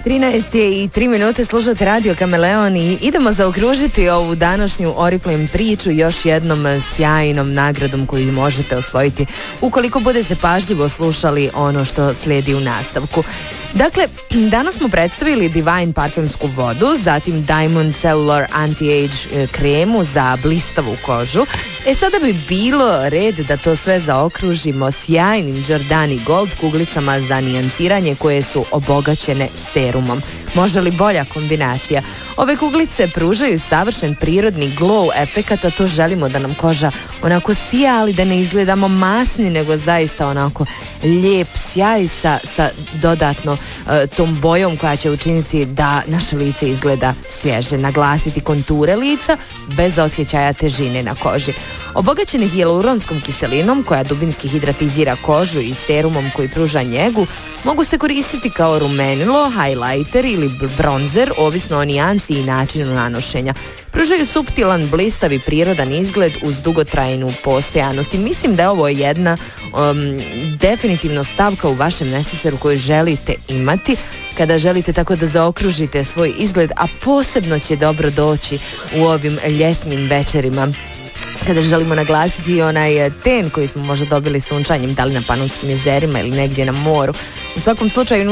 13:03, slušate Radio Kameleon i idemo zaokružiti ovu današnju Oriflame priču još jednom sjajnom nagradom koju možete osvojiti ukoliko budete pažljivo slušali ono što slijedi u nastavku. Dakle, danas smo predstavili Divine parfemsku vodu, zatim Diamond Cellular Anti-Age kremu za blistavu kožu. Sada bi bilo red da to sve zaokružimo sjajnim Giordani Gold kuglicama za nijansiranje koje su obogaćene serumom. Može li bolja kombinacija? Ove kuglice pružaju savršen prirodni glow efekat, a to želimo da nam koža onako sija, ali da ne izgledamo masni, nego zaista onako lijep sjaj sa dodatno tom bojom koja će učiniti da naše lice izgleda svježe. Naglasiti konture lica bez osjećaja težine na koži. Obogaćene hijaluronskom kiselinom koja dubinski hidratizira kožu i serumom koji pruža njegu mogu se koristiti kao rumenilo, highlighter ili bronzer, ovisno o nijansi i načinu nanošenja. Pružaju suptilan, blistav i prirodan izgled uz dugotrajnu postojanost i mislim da je ovo jedna definitivno stavka u vašem neseseru koju želite imati kada želite tako da zaokružite svoj izgled, a posebno će dobro doći u ovim ljetnim večerima kada želimo naglasiti onaj ten koji smo možda dobili sunčanjem, da li na Panonskim jezerima ili negdje na moru. U svakom slučaju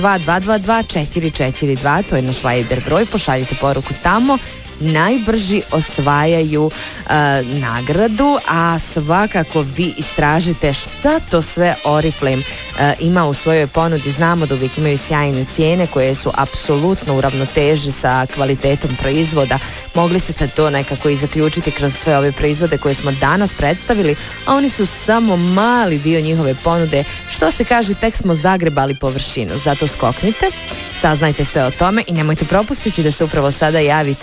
062-222-442, to je naš Viber broj, pošaljite poruku tamo. Najbrži osvajaju nagradu, a svakako vi istražite šta to sve Oriflame ima u svojoj ponudi. Znamo da uvijek imaju sjajne cijene koje su apsolutno u ravnoteži sa kvalitetom proizvoda. Mogli ste to nekako i zaključiti kroz sve ove proizvode koje smo danas predstavili, a oni su samo mali dio njihove ponude. Što se kaže, tek smo zagrebali površinu. Zato skoknite, saznajte sve o tome i nemojte propustiti da se upravo sada javite